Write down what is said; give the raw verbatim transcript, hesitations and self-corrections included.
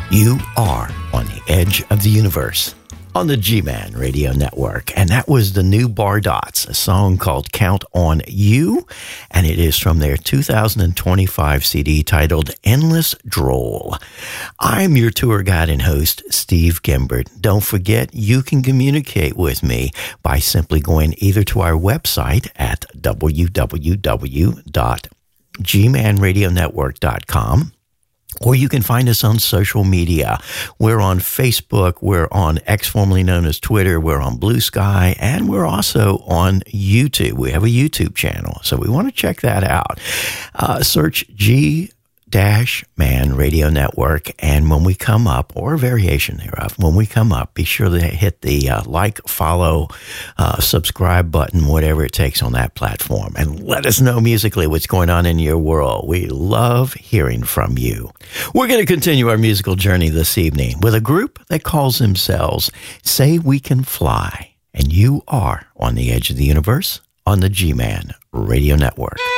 You are on the edge of the universe on the G-Man Radio Network. And that was the new Bardots, a song called Count on You. And it is from their two thousand twenty-five C D titled Endless Droll. I'm your tour guide and host, Steve Gimbert. Don't forget, you can communicate with me by simply going either to our website at w w w dot g man radio network dot com, or you can find us on social media. We're on Facebook, we're on X, formerly known as Twitter, we're on Blue Sky, and we're also on YouTube. We have a YouTube channel, so we want to check that out. Uh, search G Dash Man Radio Network, and when we come up, or a variation thereof, when we come up, be sure to hit the uh, like, follow, uh, subscribe button, whatever it takes on that platform, and let us know musically what's going on in your world. We love hearing from you. We're going to continue our musical journey this evening with a group that calls themselves Say We Can Fly, and you are on the edge of the universe on the G-Man Radio Network.